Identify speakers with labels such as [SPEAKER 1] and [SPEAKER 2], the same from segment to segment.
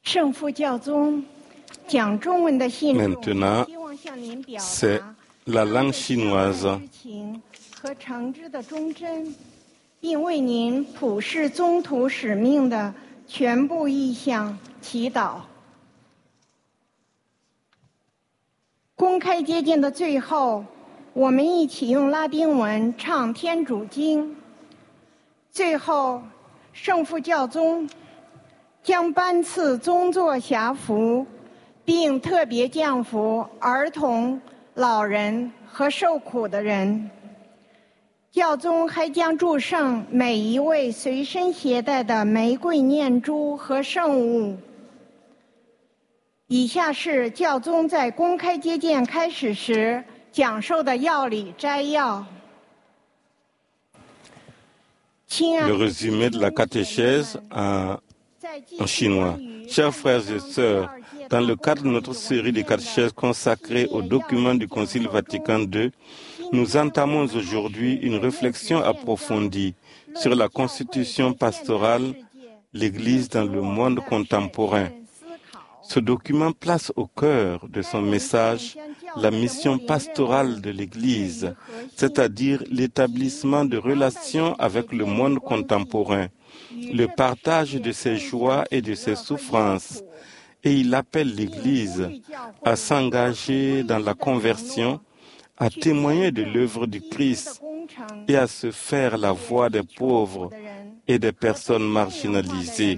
[SPEAKER 1] Maintenant, c'est la langue chinoise. Le résumé de la catéchèse en chinois. Chers frères et sœurs, dans le cadre de notre série de catéchèses consacrée aux documents du Concile Vatican II, nous entamons aujourd'hui une réflexion approfondie sur la constitution pastorale, l'Église dans le monde contemporain. Ce document place au cœur de son message la mission pastorale de l'Église, c'est-à-dire l'établissement de relations avec le monde contemporain, le partage de ses joies et de ses souffrances. Et il appelle l'Église à s'engager dans la conversion, à témoigner de l'œuvre du Christ et à se faire la voix des pauvres et des personnes marginalisées.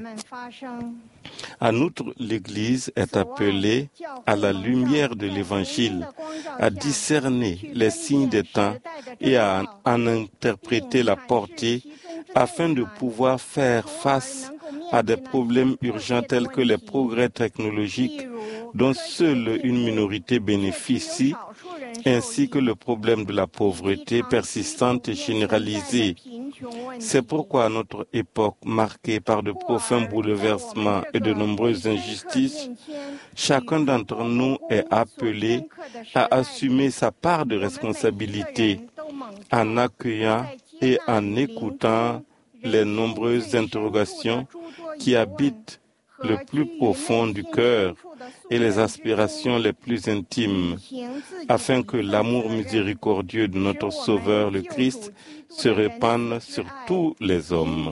[SPEAKER 1] En outre, l'Église est appelée à la lumière de l'Évangile, à discerner les signes des temps et à en interpréter la portée afin de pouvoir faire face à des problèmes urgents tels que les progrès technologiques dont seule une minorité bénéficie, ainsi que le problème de la pauvreté persistante et généralisée. C'est pourquoi à notre époque marquée par de profonds bouleversements et de nombreuses injustices, chacun d'entre nous est appelé à assumer sa part de responsabilité en accueillant et en écoutant les nombreuses interrogations qui habitent le plus profond du cœur et les aspirations les plus intimes, afin que l'amour miséricordieux de notre Sauveur le Christ se répande sur tous les hommes.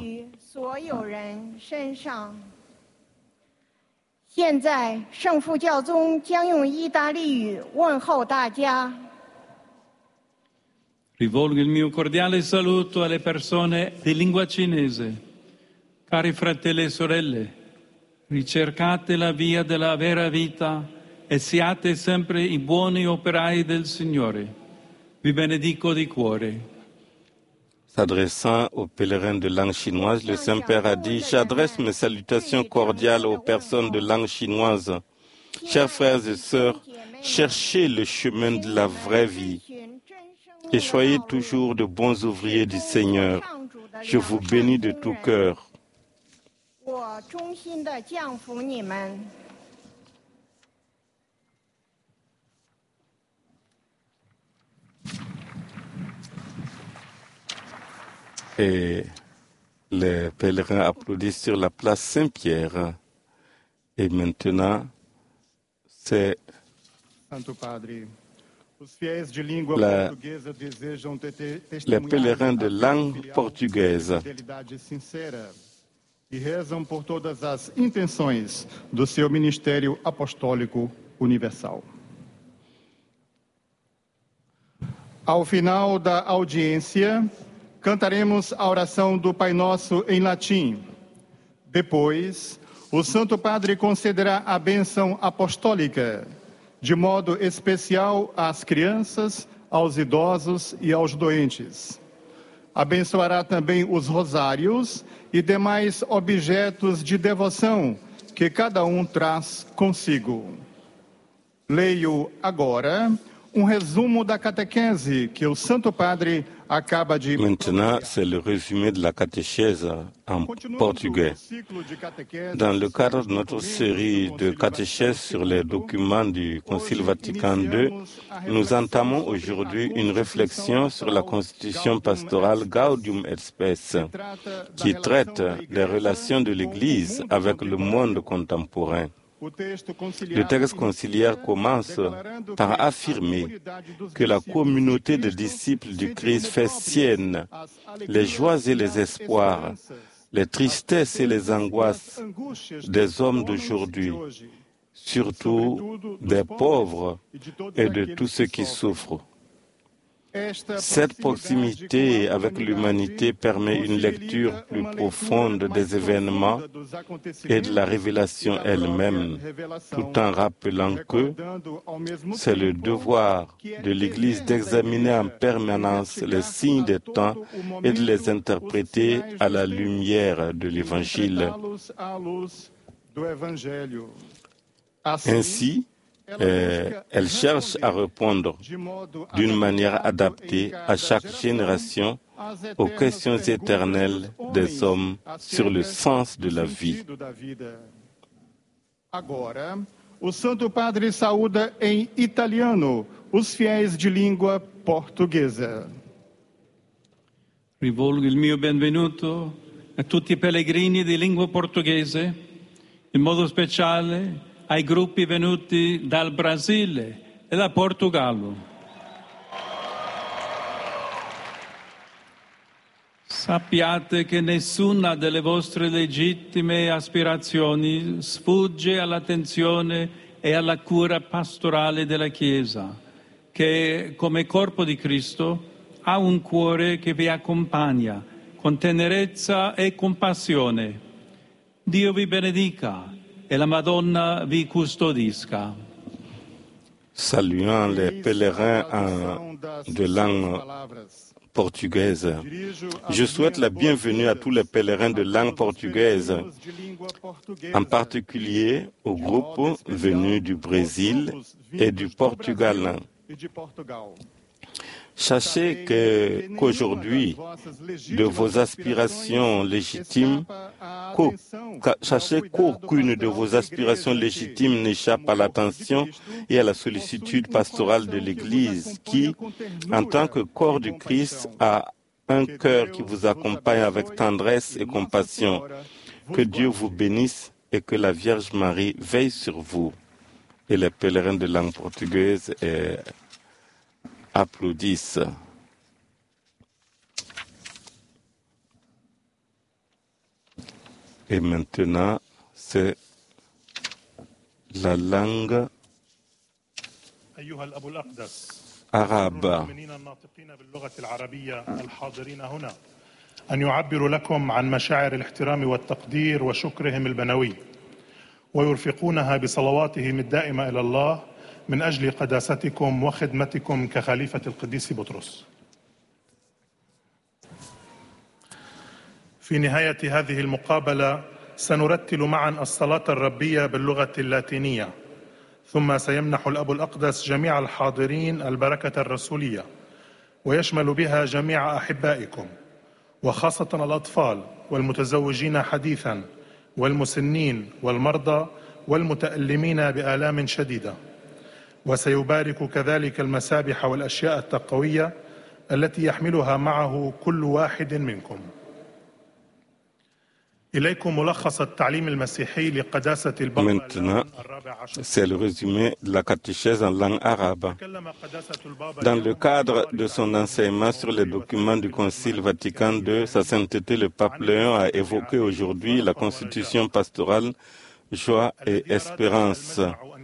[SPEAKER 2] Rivolgo il mio cordiale saluto alle persone di lingua cinese. Cari fratelli e sorelle, ricercate la via della vera vita e siate sempre i buoni operai del Signore. Vi benedico di cuore.
[SPEAKER 1] S'adressant aux pèlerins de langue chinoise, le Saint-Père a dit « J'adresse mes salutations cordiales aux personnes de langue chinoise. Chers frères et sœurs, cherchez le chemin de la vraie vie et soyez toujours de bons ouvriers du Seigneur. Je vous bénis de tout cœur. » Et les pèlerins applaudissent sur la place Saint-Pierre. Et maintenant, c'est les pèlerins de langue portugaise.
[SPEAKER 3] E rezam por todas as intenções do seu ministério apostólico universal. Ao final da audiência, cantaremos a oração do Pai Nosso em latim. Depois, o Santo Padre concederá a bênção apostólica, de modo especial às crianças, aos idosos e aos doentes. Abençoará também os rosários e demais objetos de devoção que cada um traz consigo. Leio agora resumo da catequese que o Santo Padre acaba de...
[SPEAKER 1] Maintenant, c'est le résumé de la catéchèse en portugais. Dans le cadre de notre série de catéchèses sur les documents du Concile Vatican II, nous entamons aujourd'hui une réflexion sur la constitution pastorale Gaudium et Spes, qui traite des relations de l'Église avec le monde contemporain. Le texte conciliaire commence par affirmer que la communauté de disciples du Christ fait sienne les joies et les espoirs, les tristesses et les angoisses des hommes d'aujourd'hui, surtout des pauvres et de tous ceux qui souffrent. Cette proximité avec l'humanité permet une lecture plus profonde des événements et de la révélation elle-même, tout en rappelant que c'est le devoir de l'Église d'examiner en permanence les signes des temps et de les interpréter à la lumière de l'Évangile. Ainsi, elle cherche à répondre d'une manière adaptée à chaque génération aux questions éternelles des hommes sur le sens de la vie.
[SPEAKER 3] Agora, o Santo Padre saúda em italiano os fiéis de língua portuguesa.
[SPEAKER 2] Rivolgo il mio benvenuto a tutti i pellegrini di lingua portoghese, in modo speciale ai gruppi venuti dal Brasile e da Portogallo. Sappiate che nessuna delle vostre legittime aspirazioni sfugge all'attenzione e alla cura pastorale della Chiesa, che come corpo di Cristo ha un cuore che vi accompagna con tenerezza e compassione. Dio vi benedica et la Madonna vi custodisca.
[SPEAKER 1] Saluant les pèlerins de langue portugaise, je souhaite la bienvenue à tous les pèlerins de langue portugaise, en particulier aux groupes venus du Brésil et du Portugal. Sachez qu'aujourd'hui, de vos aspirations légitimes, sachez qu'aucune de vos aspirations légitimes n'échappe à l'attention et à la sollicitude pastorale de l'Église qui, en tant que corps du Christ, a un cœur qui vous accompagne avec tendresse et compassion. Que Dieu vous bénisse et que la Vierge Marie veille sur vous. Et les pèlerins de langue portugaise applaudissent. Et maintenant, c'est la langue arabe.
[SPEAKER 4] أن يعبروا لكم عن مشاعر الاحترام والتقدير وشكرهم البنوي ويرفقونها بصلواتهم الدائمة إلى الله من أجل قداستكم وخدمتكم كخليفة القديس بطرس. في نهاية هذه المقابلة سنرتل معا الصلاة الربية باللغة اللاتينية، ثم سيمنح الأب الأقدس جميع الحاضرين البركة الرسولية، ويشمل بها جميع أحبائكم، وخاصة الأطفال والمتزوجين حديثا والمسنين والمرضى والمتألمين بآلام شديدة. وسيبارك كذلك المسابح والأشياء التقوية التي يحملها معه كل واحد منكم. إليكم ملخص التعليم المسيحي لقداسة البابا.
[SPEAKER 1] Maintenant, c'est le résumé de la catéchèse en langue arabe. Dans le cadre de son enseignement sur les documents du Concile Vatican II, Sa Sainteté le Pape Léon a évoqué aujourd'hui la constitution pastorale Joie et espérance.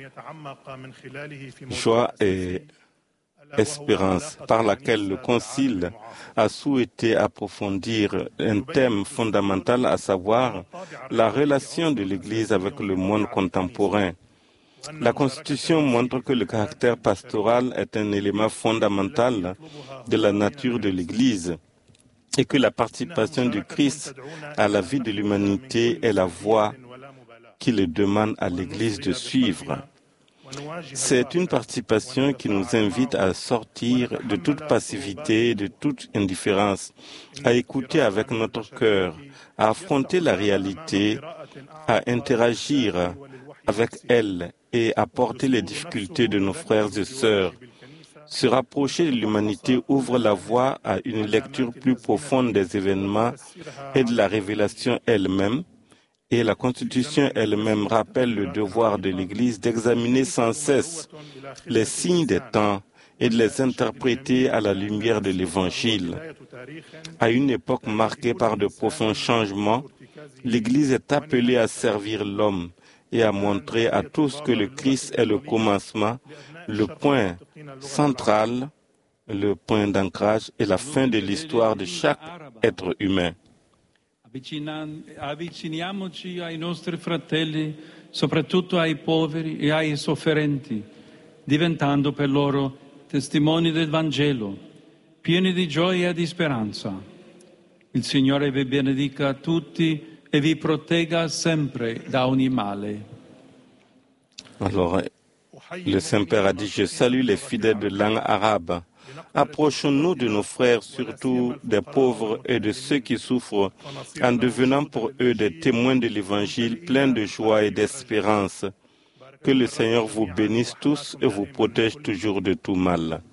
[SPEAKER 1] Joie et espérance, par laquelle le Concile a souhaité approfondir un thème fondamental, à savoir la relation de l'Église avec le monde contemporain. La Constitution montre que le caractère pastoral est un élément fondamental de la nature de l'Église et que la participation du Christ à la vie de l'humanité est la voie qui le demande à l'Église de suivre. C'est une participation qui nous invite à sortir de toute passivité, de toute indifférence, à écouter avec notre cœur, à affronter la réalité, à interagir avec elle et à porter les difficultés de nos frères et sœurs. Se rapprocher de l'humanité ouvre la voie à une lecture plus profonde des événements et de la révélation elle-même, et la Constitution elle-même rappelle le devoir de l'Église d'examiner sans cesse les signes des temps et de les interpréter à la lumière de l'Évangile. À une époque marquée par de profonds changements, l'Église est appelée à servir l'homme et à montrer à tous que le Christ est le commencement, le point central, le point d'ancrage et la fin de l'histoire de chaque être humain.
[SPEAKER 2] Avviciniamoci ai nostri fratelli, soprattutto ai poveri e ai sofferenti, diventando per loro testimoni del Vangelo, pieni di gioia e di speranza. Il Signore vi benedica tutti e vi protegga sempre da ogni male.
[SPEAKER 1] Alors, le Saint-Père a dit, je salue les fidèles de langue arabe. Approchons-nous de nos frères, surtout des pauvres et de ceux qui souffrent, en devenant pour eux des témoins de l'Évangile pleins de joie et d'espérance. Que le Seigneur vous bénisse tous et vous protège toujours de tout mal.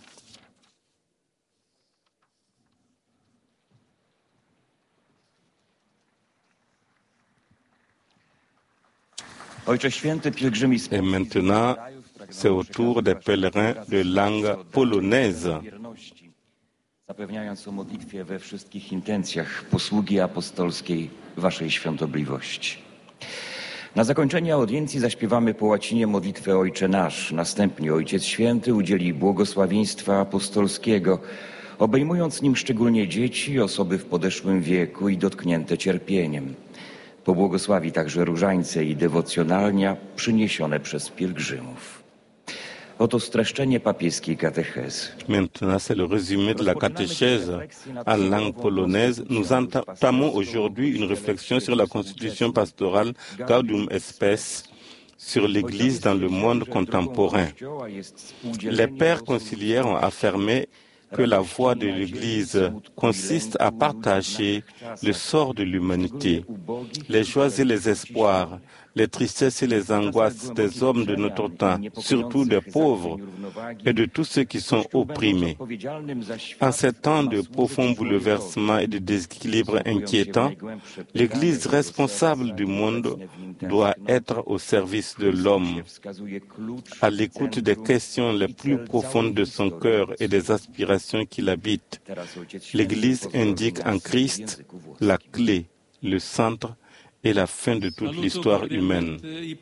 [SPEAKER 1] Et maintenant, c'est au tour des pèlerins de langue polonaise.
[SPEAKER 5] Zapewniając o modlitwie we wszystkich intencjach posługi apostolskiej Waszej Świątobliwości. Na zakończenie audiencji zaśpiewamy po łacinie modlitwę Ojcze Nasz. Następnie Ojciec Święty udzieli błogosławieństwa apostolskiego, obejmując nim szczególnie dzieci, osoby w podeszłym wieku i dotknięte cierpieniem. Pobłogosławi także różańce i dewocjonalnia przyniesione przez pielgrzymów. Oto streszczenie papieskiej catéchèse.
[SPEAKER 1] Maintenant, c'est le résumé de la catéchèse en langue polonaise. Nous entamons aujourd'hui une réflexion sur la constitution pastorale Gaudium et Spes, sur l'Église dans le monde contemporain. Les pères conciliaires ont affirmé que la voie de l'Église consiste à partager le sort de l'humanité, les joies et les espoirs, les tristesses et les angoisses des hommes de notre temps, surtout des pauvres et de tous ceux qui sont opprimés. En ces temps de profonds bouleversements et de déséquilibres inquiétants, l'Église responsable du monde doit être au service de l'homme, à l'écoute des questions les plus profondes de son cœur et des aspirations qui l'habitent. L'Église indique en Christ la clé, le centre et la fin de toute l'histoire humaine.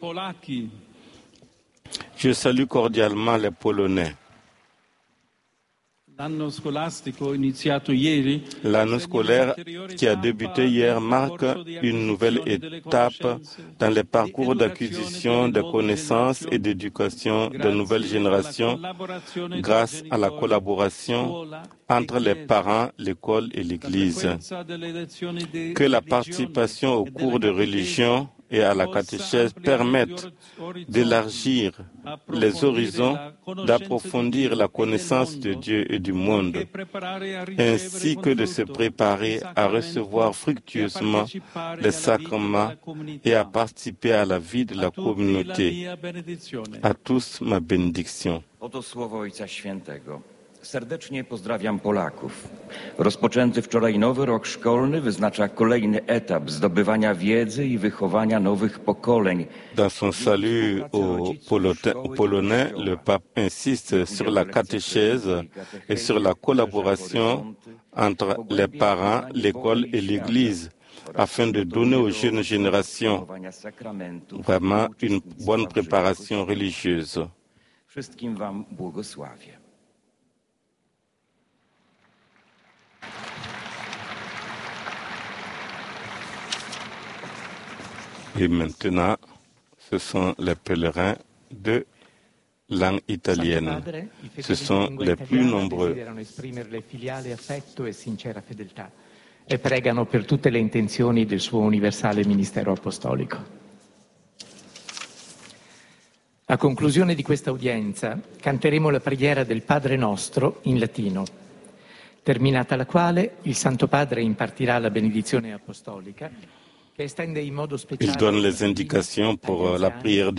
[SPEAKER 1] Je salue cordialement les Polonais.
[SPEAKER 2] L'anno scolastico iniziato ieri,
[SPEAKER 1] l'anno scolaire qui a débuté hier marque une nouvelle étape dans les parcours d'acquisition de connaissances et d'éducation de nouvelles générations grâce à la collaboration entre les parents, l'école et l'Église. Que la participation aux cours de religion et à la catéchèse permettent d'élargir les horizons, d'approfondir la connaissance de Dieu et du monde, ainsi que de se préparer à recevoir fructueusement les sacrements et à participer à la vie de la communauté. À tous ma bénédiction.
[SPEAKER 5] Serdecznie pozdrawiam Polaków. Rozpoczęty wczoraj nowy rok szkolny wyznacza kolejny etap zdobywania wiedzy i wychowania nowych pokoleń.
[SPEAKER 1] Dans son salut aux Polonais, le pape insiste sur la catéchèse et sur la collaboration entre les parents, l'école et l'Église, afin de donner aux jeunes générations vraiment une bonne préparation religieuse.
[SPEAKER 5] Wszystkim wam błogosławię.
[SPEAKER 1] Et maintenant, ce sont les pèlerins de langue italienne. Ce sont les plus nombreux.
[SPEAKER 6] E pregano per tutte le intenzioni del suo universale ministero apostolico. A conclusione di questa udienza canteremo la preghiera del Padre Nostro in latino, terminata la quale il Santo Padre impartirà la benedizione apostolica che estende in modo speciale
[SPEAKER 1] Il donne les indications pour la prière